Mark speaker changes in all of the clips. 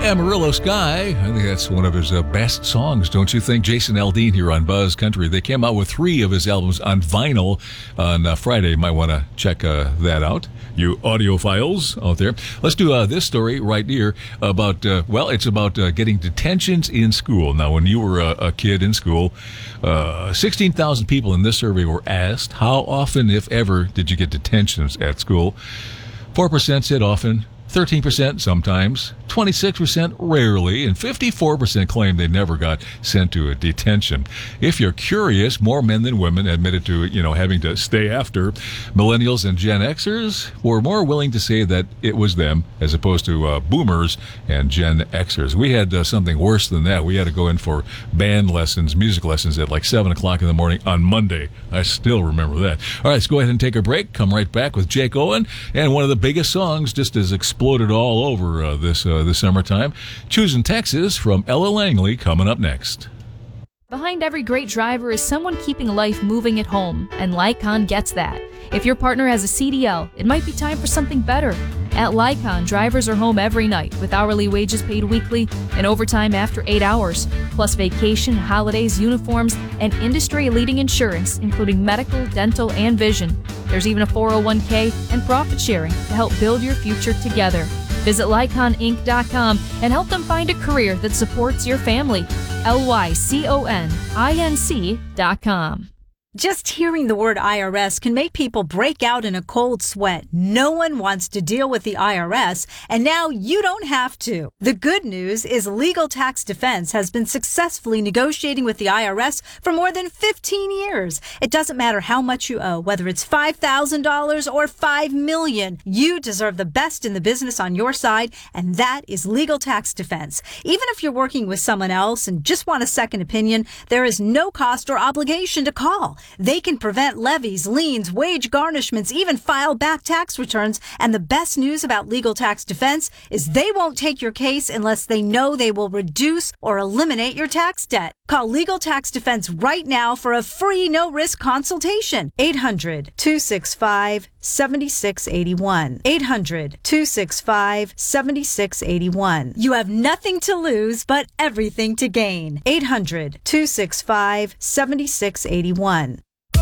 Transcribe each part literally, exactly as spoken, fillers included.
Speaker 1: Amarillo Sky. I think that's one of his uh, best songs, don't you think? Jason Aldean here on Buzz Country. They came out with three of his albums on vinyl on uh, Friday. You might want to check uh, that out, you audiophiles out there. Let's do uh, this story right here about, uh, well, it's about uh, getting detentions in school. Now, when you were a, a kid in school, uh, sixteen thousand people in this survey were asked, how often, if ever, did you get detentions at school? four percent said often, thirteen percent sometimes, twenty-six percent rarely, and fifty-four percent claimed they never got sent to a detention. If you're curious, more men than women admitted to, you know, having to stay after. Millennials and Gen Xers were more willing to say that it was them as opposed to uh, boomers and Gen Xers. We had uh, something worse than that. We had to go in for band lessons, music lessons at like seven o'clock in the morning on Monday. I still remember that. All right, let's go ahead and take a break. Come right back with Jake Owen, and one of the biggest songs just as exploded all over uh, this uh, this summertime. Choosing Texas from Ella Langley coming up next.
Speaker 2: Behind every great driver is someone keeping life moving at home, and Lycon gets that. If your partner has a C D L, it might be time for something better. At Lycon, drivers are home every night with hourly wages paid weekly and overtime after eight hours, plus vacation, holidays, uniforms, and industry-leading insurance, including medical, dental, and vision. There's even a four oh one k and profit sharing to help build your future together. Visit Lycon Inc dot com and help them find a career that supports your family. L Y C O N I N C dot com.
Speaker 3: Just hearing the word I R S can make people break out in a cold sweat. No one wants to deal with the I R S, and now you don't have to. The good news is Legal Tax Defense has been successfully negotiating with the I R S for more than fifteen years. It doesn't matter how much you owe, whether it's five thousand dollars or five million dollars. You deserve the best in the business on your side, and that is Legal Tax Defense. Even if you're working with someone else and just want a second opinion, there is no cost or obligation to call. They can prevent levies, liens, wage garnishments, even file back tax returns. And the best news about Legal Tax Defense is they won't take your case unless they know they will reduce or eliminate your tax debt. Call Legal Tax Defense right now for a free no-risk consultation. eight hundred, two six five, seven six eight one. eight hundred, two six five, seven six eight one. You have nothing to lose but everything to gain. eight hundred, two six five, seven six eight one.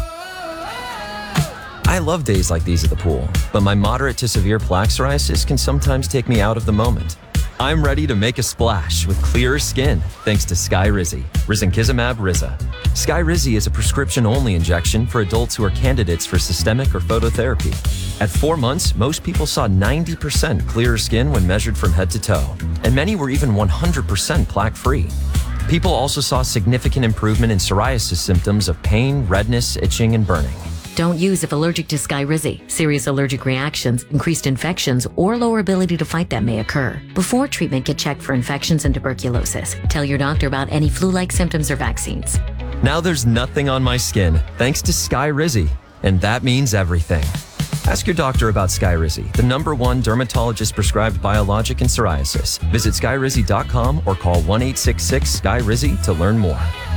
Speaker 4: I love days like these at the pool, but my moderate to severe plaque psoriasis can sometimes take me out of the moment. I'm ready to make a splash with clearer skin thanks to Skyrizi, risankizumab Riza. Skyrizi is a prescription-only injection for adults who are candidates for systemic or phototherapy. At four months, most people saw ninety percent clearer skin when measured from head to toe, and many were even one hundred percent plaque-free. People also saw significant improvement in psoriasis symptoms of pain, redness, itching, and burning.
Speaker 5: Don't use if allergic to Skyrizi. Serious allergic reactions, increased infections, or lower ability to fight them may occur. Before treatment, get checked for infections and tuberculosis. Tell your doctor about any flu-like symptoms or vaccines.
Speaker 4: Now there's nothing on my skin thanks to Skyrizi, and that means everything. Ask your doctor about Skyrizi, the number one dermatologist-prescribed biologic in psoriasis. Visit skyrizi dot com or call one eight six six, S K Y R I Z I to learn more.